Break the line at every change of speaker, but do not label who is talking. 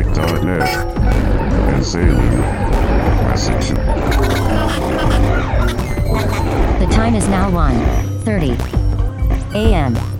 net and sailing message.
The time is now 1:30 a.m.